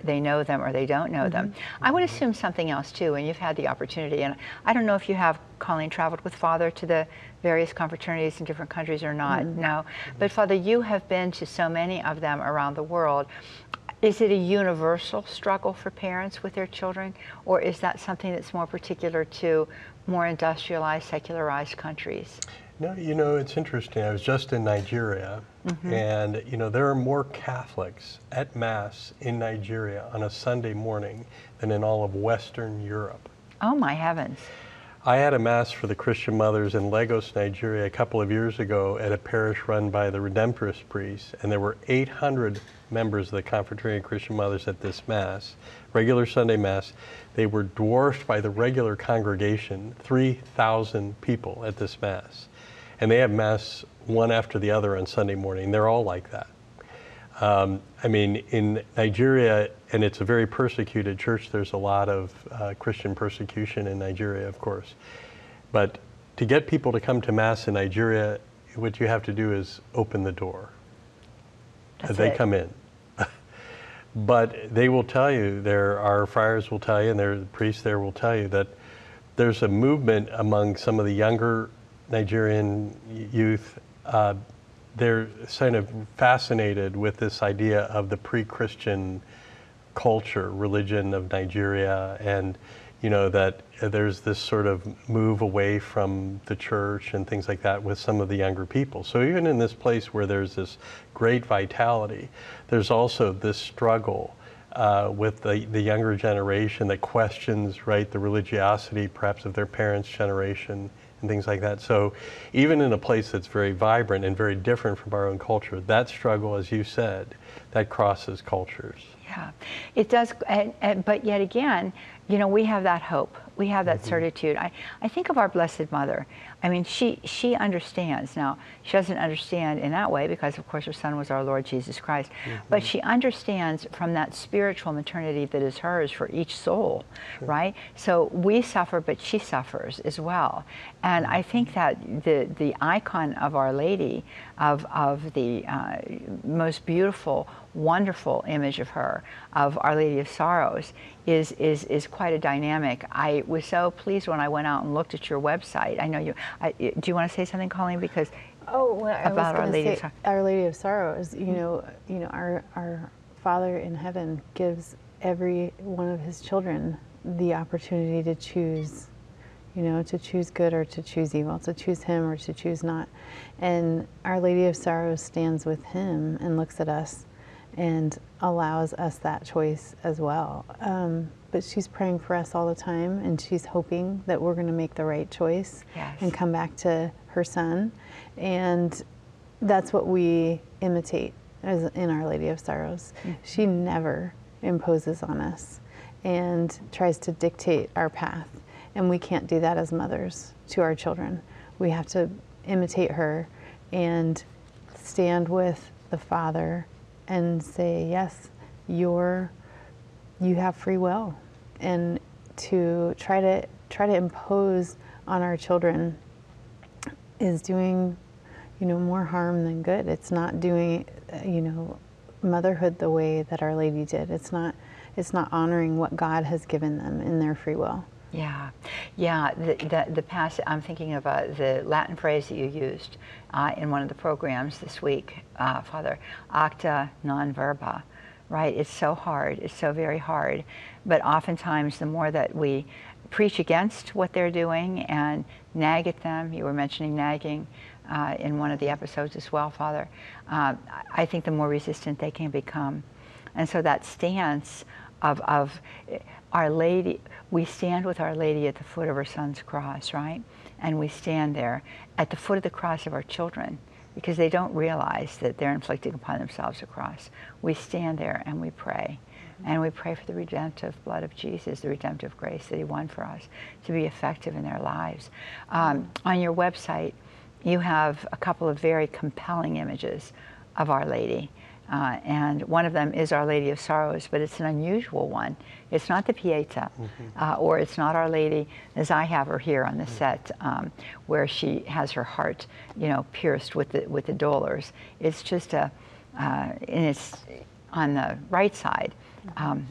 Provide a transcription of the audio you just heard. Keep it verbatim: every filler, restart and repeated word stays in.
they know them or they don't know mm-hmm. them. I would assume something else too, and you've had the opportunity, and I don't know if you have, Colleen, traveled with Father to the various confraternities in different countries or not, mm-hmm. no. But Father, you have been to so many of them around the world. Is it a universal struggle for parents with their children, or is that something that's more particular to more industrialized, secularized countries? No, you know, it's interesting. I was just in Nigeria, mm-hmm. and, you know, there are more Catholics at Mass in Nigeria on a Sunday morning than in all of Western Europe. Oh, my heavens. I had a Mass for the Christian Mothers in Lagos, Nigeria, a couple of years ago at a parish run by the Redemptorist priests, and there were eight hundred members of the Confraternity of Christian Mothers at this Mass, regular Sunday Mass. They were dwarfed by the regular congregation, three thousand people at this Mass. And they have Mass one after the other on Sunday morning. They're all like that. Um, I mean, in Nigeria, and it's a very persecuted church, there's a lot of uh, Christian persecution in Nigeria, of course. But to get people to come to Mass in Nigeria, what you have to do is open the door. That's they it. come in. But they will tell you, there are friars will tell you, and there are priests there will tell you that there's a movement among some of the younger Nigerian youth. Uh, they're kind of fascinated with this idea of the pre-Christian culture, religion of Nigeria, and you know that there's this sort of move away from the church and things like that with some of the younger people. So even in this place where there's this great vitality, there's also this struggle uh, with the, the younger generation that questions, right, the religiosity perhaps of their parents' generation and things like that. So even in a place that's very vibrant and very different from our own culture, that struggle, as you said, that crosses cultures. Yeah, it does, and, and, but yet again, you know, we have that hope. We have that mm-hmm. certitude. I, I think of our Blessed Mother. I mean, she, she understands. Now, she doesn't understand in that way because, of course, her son was our Lord Jesus Christ. Mm-hmm. But she understands from that spiritual maternity that is hers for each soul, sure. right? So we suffer, but she suffers as well. And I think that the, the icon of Our Lady, of, of the uh, most beautiful, wonderful image of her, of Our Lady of Sorrows, is, is, is quite a dynamic. I was so pleased when I went out and looked at your website. I know you, I, do you want to say something, Colleen? Because oh, well, I about was Our Lady say, of Sorrows. Our Lady of Sorrows, you know, you know, our, our Father in heaven gives every one of his children the opportunity to choose, you know, to choose good or to choose evil, to choose him or to choose not. And Our Lady of Sorrows stands with him and looks at us and allows us that choice as well. Um, but she's praying for us all the time, and she's hoping that we're going to make the right choice yes. and come back to her son. And that's what we imitate as in Our Lady of Sorrows. Mm-hmm. She never imposes on us and tries to dictate our path. And we can't do that as mothers to our children. We have to imitate her and stand with the Father and say, yes, you're, you have free will. And to try to try to impose on our children is doing, you know, more harm than good. It's not doing, you know, motherhood the way that Our Lady did. It's not, it's not honoring what God has given them in their free will. Yeah, yeah. The the, the passage. I'm thinking of uh, the Latin phrase that you used uh, in one of the programs this week, uh, Father. Acta non verba, right? It's so hard. It's so very hard. But oftentimes, the more that we preach against what they're doing and nag at them, you were mentioning nagging uh, in one of the episodes as well, Father. Uh, I think the more resistant they can become, and so that stance of of Our Lady, we stand with Our Lady at the foot of her son's cross, right? And we stand there at the foot of the cross of our children because they don't realize that they're inflicting upon themselves a cross. We stand there and we pray. Mm-hmm. And we pray for the redemptive blood of Jesus, the redemptive grace that he won for us to be effective in their lives. Um, on your website, you have a couple of very compelling images of Our Lady. Uh, and one of them is Our Lady of Sorrows, but it's an unusual one. It's not the Pietà, mm-hmm. uh, or it's not Our Lady as I have her here on the mm-hmm. set, um, where she has her heart, you know, pierced with the with the dolors. It's just a, uh, and it's on the right side. Um,